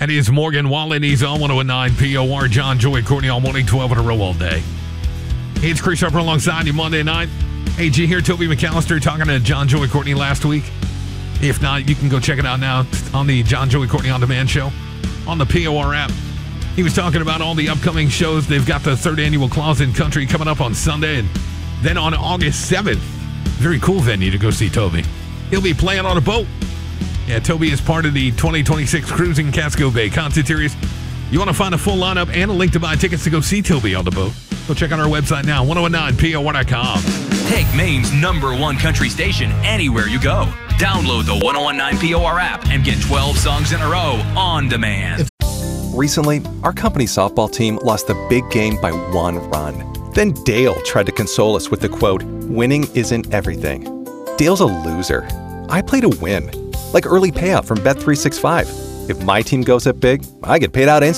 And it's Morgan Wallen. He's on 109 POR. John, Joy, Courtney all morning, 12 in a row all day. It's Chris Harper alongside you Monday night. Hey, did you hear Toby McAllister talking to John, Joy, Courtney last week? If not, you can go check it out now on the John, Joy, Courtney On Demand show on the POR app. He was talking about all the upcoming shows. They've got the third annual Claus in Country coming up on Sunday, and then on August 7th, very cool venue to go see Toby. He'll be playing on a boat. Yeah, Toby is part of the 2026 Cruising Casco Bay Concert Series. You want to find a full lineup and a link to buy tickets to go see Toby on the boat? Go check out our website now, 1019POR.com. Take Maine's #1 country station anywhere you go. Download the 1019 POR app and get 12 songs in a row on demand. Recently, our company softball team lost the big game by 1 run. Then Dale tried to console us with the quote, "Winning isn't everything." Dale's a loser. I play to win. Like early payout from Bet365. If my team goes up big, I get paid out instantly.